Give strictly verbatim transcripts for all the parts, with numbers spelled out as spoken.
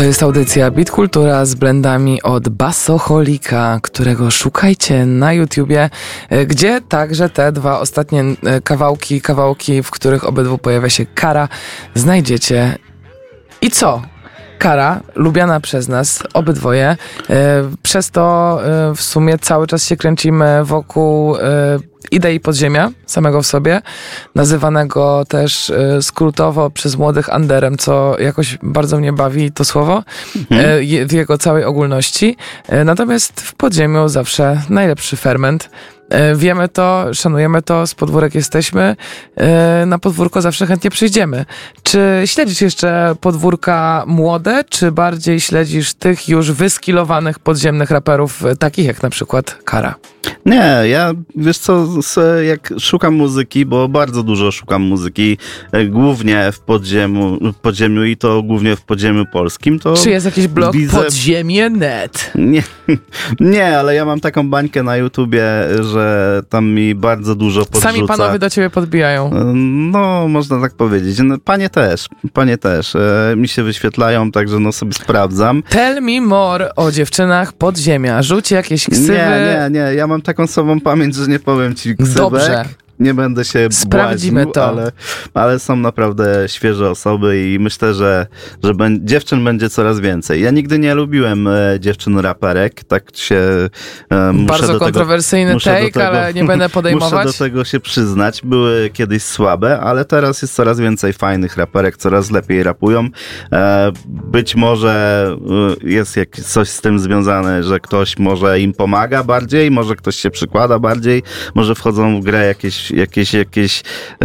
To jest audycja Beat Kultura z blendami od Basocholika, którego szukajcie na YouTubie, gdzie także te dwa ostatnie kawałki, kawałki, w których obydwu pojawia się Kara, znajdziecie. I co? Kara, lubiana przez nas, obydwoje. Przez to w sumie cały czas się kręcimy wokół idei podziemia samego w sobie, nazywanego też skrótowo przez młodych underem, co jakoś bardzo mnie bawi to słowo, mhm. w jego całej ogólności. Natomiast w podziemiu zawsze najlepszy ferment. Wiemy to, szanujemy to, z podwórek jesteśmy, na podwórko zawsze chętnie przyjdziemy. Czy śledzisz jeszcze podwórka młode, czy bardziej śledzisz tych już wyskilowanych podziemnych raperów, takich jak na przykład Kara? Nie, ja wiesz co, jak szukam muzyki, bo bardzo dużo szukam muzyki, głównie w podziemiu, podziemiu i to głównie w podziemiu polskim, to... Czy jest jakiś blog widzę... Podziemie kropka net? Nie, nie, ale ja mam taką bańkę na YouTubie, że tam mi bardzo dużo podrzuca. Sami panowie do ciebie podbijają. No, można tak powiedzieć. No, panie też, panie też. E, mi się wyświetlają, także no sobie sprawdzam. Tell me more o dziewczynach podziemia. Rzuć jakieś ksywy. Nie, nie, nie. Ja mam taką sobą pamięć, że nie powiem ci ksywek. Dobrze. Nie będę się Sprawdzimy błaźnił, to. Ale, ale są naprawdę świeże osoby i myślę, że, że bę- dziewczyn będzie coraz więcej. Ja nigdy nie lubiłem e, dziewczyn raperek, tak się e, muszę Bardzo do kontrowersyjny tego, take, tego, ale nie będę podejmować. Muszę do tego się przyznać. Były kiedyś słabe, ale teraz jest coraz więcej fajnych raperek, coraz lepiej rapują. E, być może e, jest jak, coś z tym związane, że ktoś może im pomaga bardziej, może ktoś się przykłada bardziej, może wchodzą w grę jakieś jakieś, jakieś e,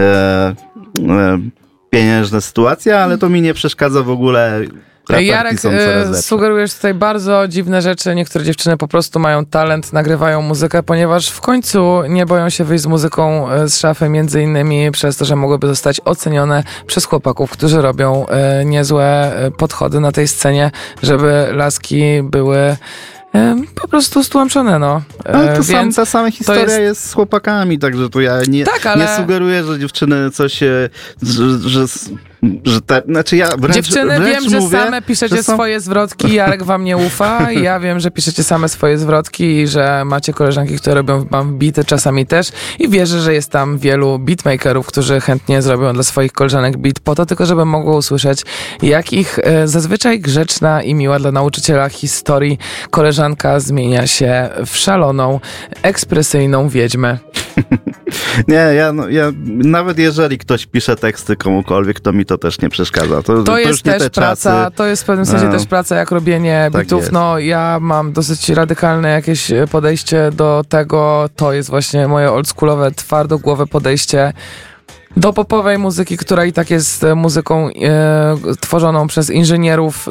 e, pieniężne sytuacje, ale to mi nie przeszkadza w ogóle. Raperki Jarek, są coraz lepsze. Sugerujesz tutaj bardzo dziwne rzeczy. Niektóre dziewczyny po prostu mają talent, nagrywają muzykę, ponieważ w końcu nie boją się wyjść z muzyką z szafy, między innymi przez to, że mogłyby zostać ocenione przez chłopaków, którzy robią e, niezłe podchody na tej scenie, żeby laski były po prostu stłamszone, no. Ale to Więc sam, ta sama historia jest... jest z chłopakami, także tu ja nie, tak, ale... nie sugeruję, że dziewczyny coś, że, że, że te, znaczy ja wręcz, Dziewczyny, wręcz wiem, że mówię, same piszecie że są... swoje zwrotki, Jarek wam nie ufa, ja wiem, że piszecie same swoje zwrotki i że macie koleżanki, które robią wam bity czasami też i wierzę, że jest tam wielu beatmakerów, którzy chętnie zrobią dla swoich koleżanek beat po to tylko, żeby mogło usłyszeć, jak ich e, zazwyczaj grzeczna i miła dla nauczyciela historii koleżanka zmienia się w szaloną, ekspresyjną wiedźmę. Nie, ja, no, ja nawet jeżeli ktoś pisze teksty komukolwiek, to mi to też nie przeszkadza. To, to, to jest już nie też te praca, czasy. to jest w pewnym sensie no, też praca jak robienie tak bitów. jest. No ja mam dosyć radykalne jakieś podejście do tego, to jest właśnie moje oldschoolowe, twardogłowe podejście do popowej muzyki, która i tak jest muzyką e, tworzoną przez inżynierów